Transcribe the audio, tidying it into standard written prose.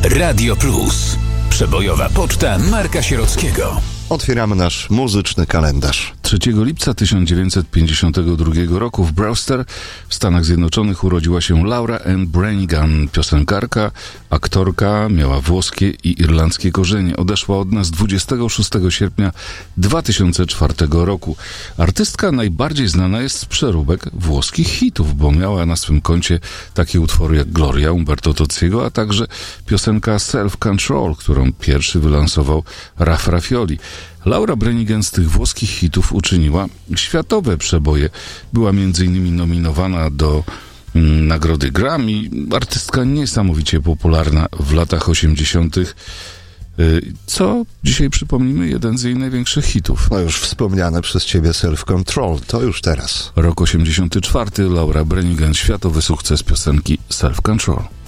Radio Plus. Przebojowa poczta Marka Sierockiego. Otwieramy nasz muzyczny kalendarz. 3 lipca 1952 roku w Brewster w Stanach Zjednoczonych urodziła się Laura Ann Branigan, piosenkarka, aktorka, miała włoskie i irlandzkie korzenie. Odeszła od nas 26 sierpnia 2004 roku. Artystka najbardziej znana jest z przeróbek włoskich hitów, bo miała na swym koncie takie utwory jak Gloria Umberto Tozziego, a także piosenka Self Control, którą pierwszy wylansował Raf Raffioli. Laura Branigan z tych włoskich hitów uczyniła światowe przeboje. Była m.in. nominowana do nagrody Grammy. Artystka niesamowicie popularna w latach 80., co dzisiaj przypomnimy jeden z jej największych hitów. No już wspomniane przez ciebie Self Control, to już teraz. Rok 84, Laura Branigan, światowy sukces piosenki Self Control.